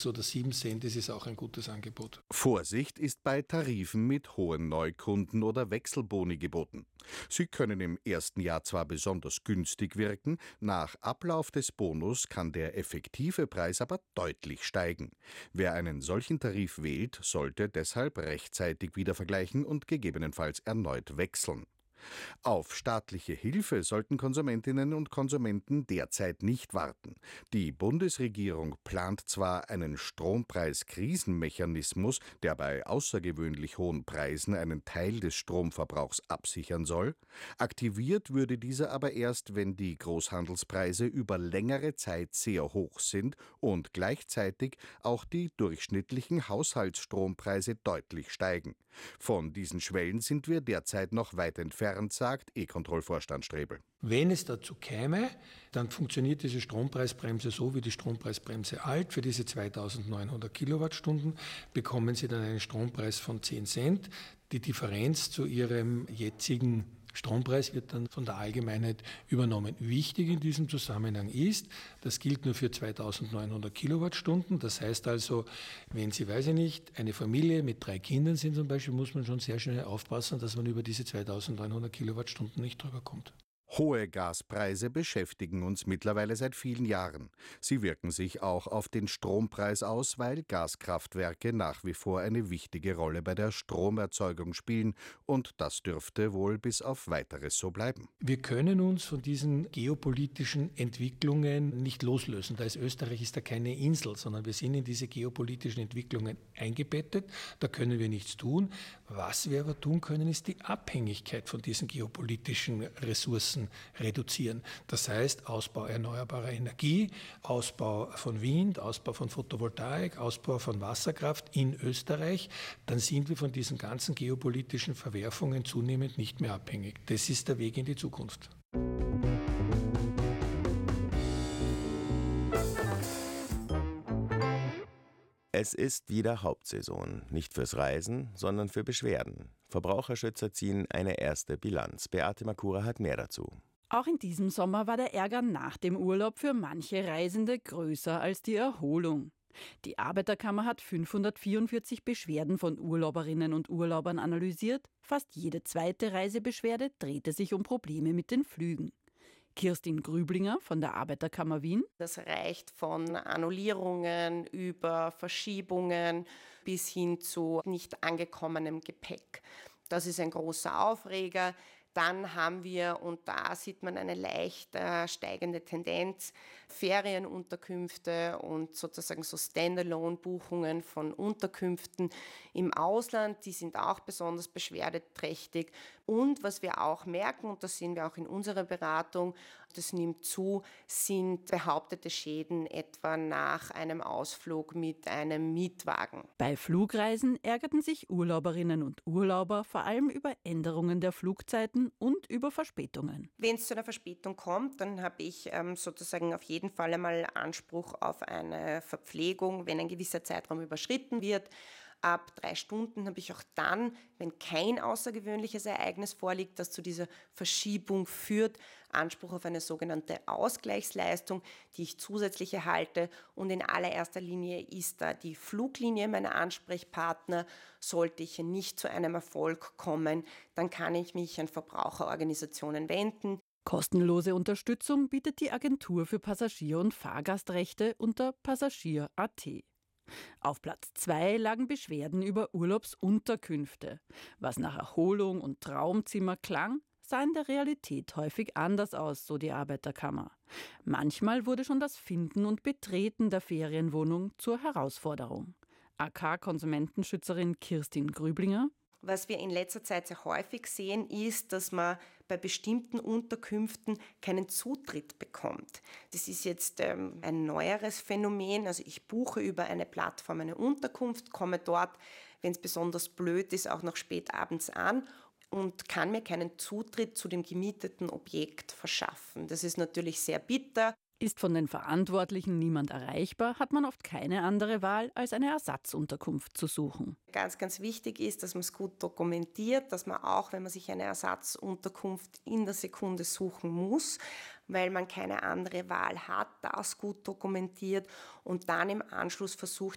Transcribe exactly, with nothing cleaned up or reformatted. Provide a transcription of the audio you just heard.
oder sieben Cent, das ist auch ein gutes Angebot. Vorsicht ist bei Tarifen mit hohen Neukunden- oder Wechselboni geboten. Sie können im ersten Jahr zwar besonders günstig wirken, nach Ablauf des Bonus kann der effektive Preis aber deutlich steigen. Wer einen solchen Tarif wählt, sollte deshalb rechtzeitig wieder vergleichen und gegebenenfalls erneut wechseln. Auf staatliche Hilfe sollten Konsumentinnen und Konsumenten derzeit nicht warten. Die Bundesregierung plant zwar einen Strompreiskrisenmechanismus, der bei außergewöhnlich hohen Preisen einen Teil des Stromverbrauchs absichern soll. Aktiviert würde dieser aber erst, wenn die Großhandelspreise über längere Zeit sehr hoch sind und gleichzeitig auch die durchschnittlichen Haushaltsstrompreise deutlich steigen. Von diesen Schwellen sind wir derzeit noch weit entfernt, sagt E-Control-Vorstand Strebel. Wenn es dazu käme, dann funktioniert diese Strompreisbremse so wie die Strompreisbremse alt. Für diese zweitausendneunhundert Kilowattstunden bekommen Sie dann einen Strompreis von zehn Cent. Die Differenz zu Ihrem jetzigen Strompreis wird dann von der Allgemeinheit übernommen. Wichtig in diesem Zusammenhang ist, das gilt nur für zweitausendneunhundert Kilowattstunden. Das heißt also, wenn Sie, weiß ich nicht, eine Familie mit drei Kindern sind zum Beispiel, muss man schon sehr schnell aufpassen, dass man über diese zweitausendneunhundert Kilowattstunden nicht drüber kommt. Hohe Gaspreise beschäftigen uns mittlerweile seit vielen Jahren. Sie wirken sich auch auf den Strompreis aus, weil Gaskraftwerke nach wie vor eine wichtige Rolle bei der Stromerzeugung spielen. Und das dürfte wohl bis auf Weiteres so bleiben. Wir können uns von diesen geopolitischen Entwicklungen nicht loslösen. Da ist Österreich ist da keine Insel, sondern wir sind in diese geopolitischen Entwicklungen eingebettet. Da können wir nichts tun. Was wir aber tun können, ist die Abhängigkeit von diesen geopolitischen Ressourcen reduzieren. Das heißt, Ausbau erneuerbarer Energie, Ausbau von Wind, Ausbau von Photovoltaik, Ausbau von Wasserkraft in Österreich. Dann sind wir von diesen ganzen geopolitischen Verwerfungen zunehmend nicht mehr abhängig. Das ist der Weg in die Zukunft. Es ist wieder Hauptsaison, nicht fürs Reisen, sondern für Beschwerden. Verbraucherschützer ziehen eine erste Bilanz. Beate Makura hat mehr dazu. Auch in diesem Sommer war der Ärger nach dem Urlaub für manche Reisende größer als die Erholung. Die Arbeiterkammer hat fünfhundertvierundvierzig Beschwerden von Urlauberinnen und Urlaubern analysiert. Fast jede zweite Reisebeschwerde drehte sich um Probleme mit den Flügen. Kirstin Grüblinger von der Arbeiterkammer Wien. Das reicht von Annullierungen über Verschiebungen bis hin zu nicht angekommenem Gepäck. Das ist ein großer Aufreger. Dann haben wir, und da sieht man eine leicht äh, steigende Tendenz, Ferienunterkünfte und sozusagen so Standalone-Buchungen von Unterkünften im Ausland, die sind auch besonders beschwerdeträchtig. Und was wir auch merken, und das sehen wir auch in unserer Beratung, das nimmt zu, sind behauptete Schäden etwa nach einem Ausflug mit einem Mietwagen. Bei Flugreisen ärgerten sich Urlauberinnen und Urlauber vor allem über Änderungen der Flugzeiten und über Verspätungen. Wenn es zu einer Verspätung kommt, dann habe ich ähm, sozusagen auf jeden Fall einmal Anspruch auf eine Verpflegung, wenn ein gewisser Zeitraum überschritten wird. Ab drei Stunden habe ich auch dann, wenn kein außergewöhnliches Ereignis vorliegt, das zu dieser Verschiebung führt, Anspruch auf eine sogenannte Ausgleichsleistung, die ich zusätzlich erhalte. Und in allererster Linie ist da die Fluglinie mein Ansprechpartner. Sollte ich nicht zu einem Erfolg kommen, dann kann ich mich an Verbraucherorganisationen wenden. Kostenlose Unterstützung bietet die Agentur für Passagier- und Fahrgastrechte unter passagier punkt a t. Auf Platz zwei lagen Beschwerden über Urlaubsunterkünfte. Was nach Erholung und Traumzimmer klang, sah in der Realität häufig anders aus, so die Arbeiterkammer. Manchmal wurde schon das Finden und Betreten der Ferienwohnung zur Herausforderung. A K-Konsumentenschützerin Kirstin Grüblinger. Was wir in letzter Zeit sehr häufig sehen, ist, dass man bei bestimmten Unterkünften keinen Zutritt bekommt. Das ist jetzt ähm, ein neueres Phänomen. Also ich buche über eine Plattform eine Unterkunft, komme dort, wenn es besonders blöd ist, auch noch spät abends an und kann mir keinen Zutritt zu dem gemieteten Objekt verschaffen. Das ist natürlich sehr bitter. Ist von den Verantwortlichen niemand erreichbar, hat man oft keine andere Wahl, als eine Ersatzunterkunft zu suchen. Ganz, ganz wichtig ist, dass man es gut dokumentiert, dass man auch, wenn man sich eine Ersatzunterkunft in der Sekunde suchen muss, weil man keine andere Wahl hat, das gut dokumentiert und dann im Anschluss versucht,